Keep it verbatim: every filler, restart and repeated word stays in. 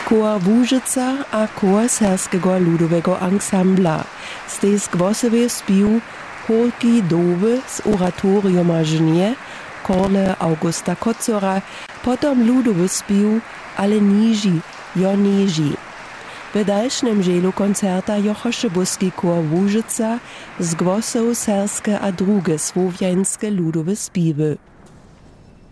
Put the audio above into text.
Chor Łużyca a chor Serskiego ludowego ansambla. Stej skwosowy spił Holki Doby z oratoriuma Żnie, Korle Augusta Kocora, potom ludowy spił, ale niži, jo niži. W dalszym dzielu koncerta jochoše buski chor Łużyca z głosą serskie a drugie słowiańskie ludowe spiwy.